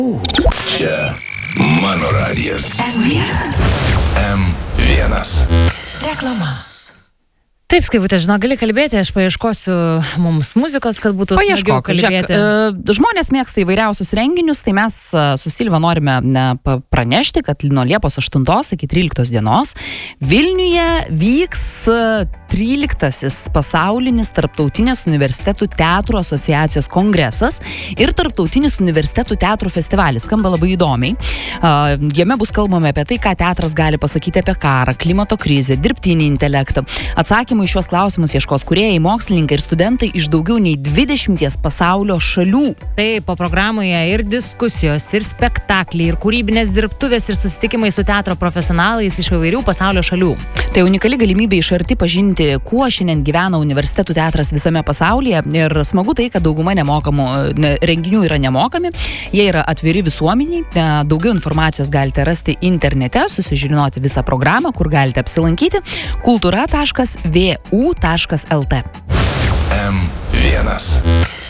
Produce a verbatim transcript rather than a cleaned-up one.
Čia mano radijas. M vienas. M vienas. Reklama. Taip, Skaivutė, žinau, gali kalbėti, aš paieškosiu mums muzikos, kad būtų smagiau kalbėti. Žiūrėk, e, žmonės mėgsta įvairiausius renginius, tai mes su Silva norime ne, pranešti, kad nuo Liepos aštuntos iki tryliktos dienos Vilniuje vyks tryliktasis pasaulinis tarptautinės universitetų teatrų asociacijos kongresas ir tarptautinis universitetų teatrų festivalis. Skamba labai įdomiai. E, jame bus kalbama apie tai, ką teatras gali pasakyti apie karą, klimato krizę, dirbtinį intelektą. Atsakymų į šios klausimus ieškos kūrėjai, mokslininkai ir studentai iš daugiau nei dvidešimties pasaulio šalių. Taip, po programoje ir diskusijos, ir spektakliai, ir kūrybinės dirbtuvės, ir susitikimai su teatro profesionalais iš įvairių pasaulio šalių. Tai unikali galimybė iš arti pažinti, kuo šiandien gyvena universitetų teatras visame pasaulyje. Ir smagu tai, kad dauguma nemokamų ne, renginių yra nemokami. Jie yra atviri visuomeniai. Daugiau informacijos galite rasti internete, susižinoti visą programą, kur galite apsilankyti. kultūra taškas v u taškas l t. M vienas.